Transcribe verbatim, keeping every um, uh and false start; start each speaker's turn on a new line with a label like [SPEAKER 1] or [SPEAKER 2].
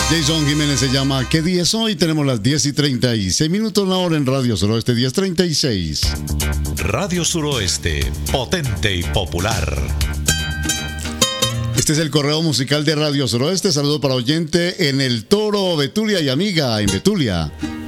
[SPEAKER 1] Jason Jiménez se llama ¿Qué día es hoy? Tenemos las diez y treinta y seis minutos la hora en Radio Suroeste, diez treinta y seis.
[SPEAKER 2] Radio Suroeste, potente y popular.
[SPEAKER 1] Este es el correo musical de Radio Suroeste. Saludo para oyente en El Toro, Betulia y amiga en Betulia.